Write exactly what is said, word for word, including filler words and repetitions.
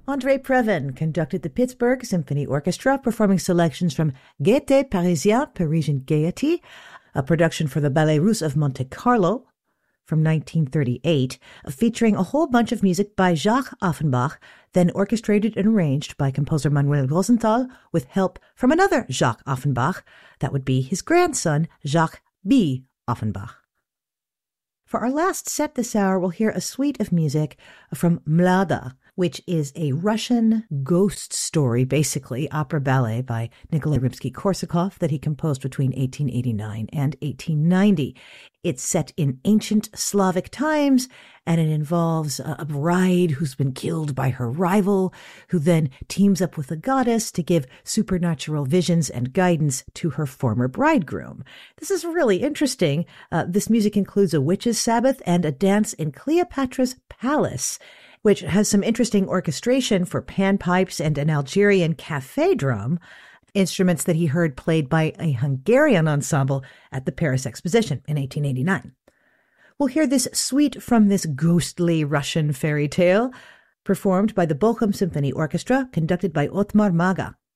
André Previn conducted the Pittsburgh Symphony Orchestra, performing selections from Gaieté Parisienne, Parisian Gaiety, a production for the Ballet Russe of Monte Carlo from nineteen thirty-eight, featuring a whole bunch of music by Jacques Offenbach, then orchestrated and arranged by composer Manuel Rosenthal with help from another Jacques Offenbach. That would be his grandson, Jacques B. Offenbach. For our last set this hour, we'll hear a suite of music from Mlada, which is a Russian ghost story, basically, opera ballet by Nikolai Rimsky-Korsakov that he composed between eighteen eighty-nine and eighteen ninety. It's set in ancient Slavic times, and it involves a bride who's been killed by her rival, who then teams up with a goddess to give supernatural visions and guidance to her former bridegroom. This is really interesting. Uh, this music includes a witch's sabbath and a dance in Cleopatra's palace, which has some interesting orchestration for panpipes and an Algerian café drum, instruments that he heard played by a Hungarian ensemble at the Paris Exposition in eighteen eighty-nine. We'll hear this suite from this ghostly Russian fairy tale, performed by the Bochum Symphony Orchestra, conducted by Ottmar Maga.